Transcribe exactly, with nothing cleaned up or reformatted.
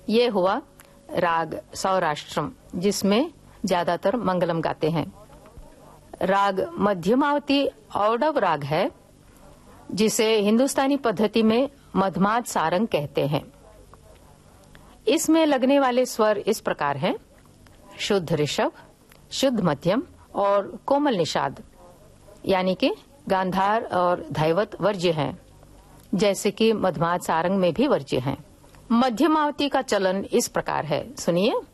ये हुआ राग सौराष्ट्रम, जिसमें ज्यादातर मंगलम गाते हैं। राग मध्यमावती औडव राग है, जिसे हिंदुस्तानी पद्धति में मधमाद सारंग कहते हैं। इसमें लगने वाले स्वर इस प्रकार हैं: शुद्ध ऋषभ, शुद्ध मध्यम और कोमल निषाद, यानी कि गांधार और धैवत वर्ज्य हैं, जैसे कि मधमाद सारंग में भी वर्ज्य हैं। मध्यमावती का चलन इस प्रकार है, सुनिए।